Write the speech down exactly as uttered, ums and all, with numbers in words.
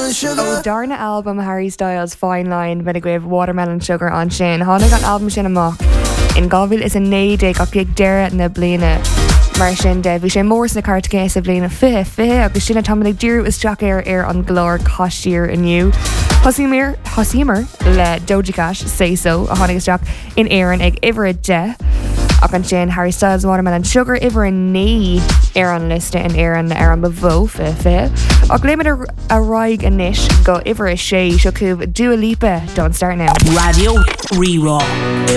Ó darna album Harry Styles Fine Line bit a goibh Watermelon Sugar an sin. Tháinig an album sin amach in gábhfuil is a néideag ach beag deire na bliana mar sin de bhí sé mór na cartgé sa bliana fi fi agus sinna tamig dúrú is Jack ar ar an glór costíir iniu. Hosímir Hosímar le Doja Cat Say So a tháinig is Jack in éan ag ibre de ach an sin Harry Styles Watermelon Sugar ibre ní ar an liste in éan ar an bhó fi fi ach léimiid a roig inis go ibre sé seo cúb Dua Lipa. Don't start now. Radio Reraw.